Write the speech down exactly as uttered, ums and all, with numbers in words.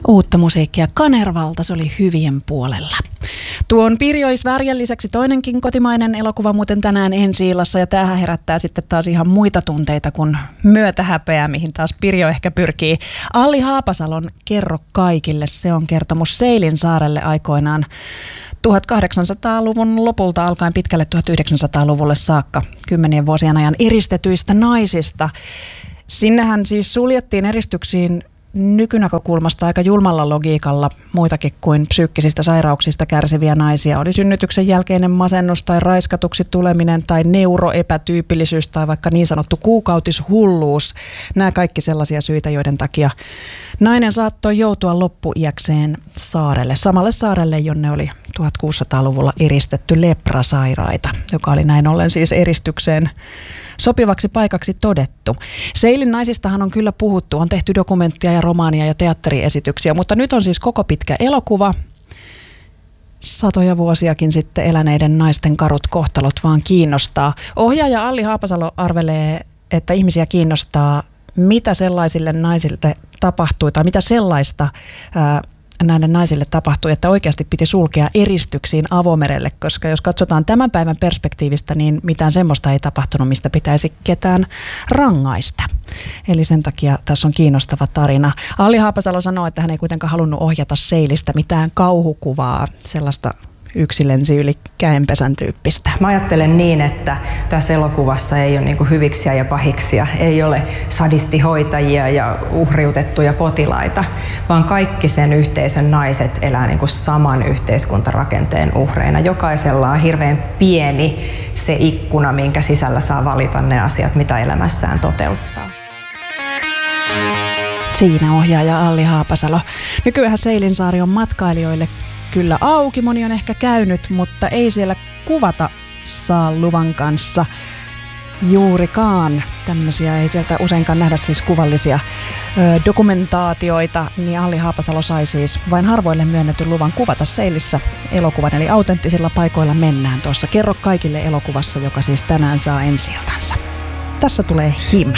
Uutta musiikkia Kanervalta, se oli hyvien puolella. Tuon Pirjo Isvärjän lisäksi toinenkin kotimainen elokuva muuten tänään ensi-illassa, ja tämähän herättää sitten taas ihan muita tunteita kuin myötähäpeää, mihin taas Pirjo ehkä pyrkii. Alli Haapasalon Kerro kaikille, se on kertomus Seilinsaarelle aikoinaan tuhatkahdeksansataaluvun lopulta alkaen pitkälle tuhatyhdeksänsataaluvulle saakka kymmenien vuosien ajan eristetyistä naisista. Sinnehän siis suljettiin eristyksiin nykynäkökulmasta aika julmalla logiikalla muitakin kuin psyykkisistä sairauksista kärsiviä naisia. Oli synnytyksen jälkeinen masennus tai raiskatuksi tuleminen tai neuroepätyypillisyys tai vaikka niin sanottu kuukautishulluus. Nämä kaikki sellaisia syitä, joiden takia nainen saattoi joutua loppuiäkseen saarelle. Samalle saarelle, jonne oli tuhatkuusisataaluvulla eristetty leprasairaita, joka oli näin ollen siis eristykseen sopivaksi paikaksi todettu. Seilin naisistahan on kyllä puhuttu, on tehty dokumenttia ja romaania ja teatteriesityksiä, mutta nyt on siis koko pitkä elokuva. Satoja vuosiakin sitten eläneiden naisten karut kohtalot vaan kiinnostaa. Ohjaaja Alli Haapasalo arvelee, että ihmisiä kiinnostaa, mitä sellaisille naisille tapahtui tai mitä sellaista ää, näille naisille tapahtui, että oikeasti piti sulkea eristyksiin avomerelle, koska jos katsotaan tämän päivän perspektiivistä, niin mitään semmoista ei tapahtunut, mistä pitäisi ketään rangaista. Eli sen takia tässä on kiinnostava tarina. Alli Haapasalo sanoo, että hän ei kuitenkaan halunnut ohjata Seilistä mitään kauhukuvaa, sellaista yksi lensi yli käenpesän tyyppistä. Mä ajattelen niin, että tässä elokuvassa ei ole niinku hyviksiä ja pahiksia, ei ole sadistihoitajia ja uhriutettuja potilaita, vaan kaikki sen yhteisön naiset elää niinku saman yhteiskuntarakenteen uhreina. Jokaisella on hirveän pieni se ikkuna, minkä sisällä saa valita ne asiat, mitä elämässään toteuttaa. Siinä ohjaaja Alli Haapasalo. Nykyään Seilinsaari on matkailijoille kyllä auki, moni on ehkä käynyt, mutta ei siellä kuvata saa luvan kanssa juurikaan. Tämmöisiä ei sieltä useinkaan nähdä siis kuvallisia ö, dokumentaatioita, niin Alli Haapasalo sai siis vain harvoille myönnetyn luvan kuvata Seilissä elokuvan, eli autenttisilla paikoilla mennään tuossa Kerro kaikille -elokuvassa, joka siis tänään saa ensi-iltansa. Tässä tulee Him.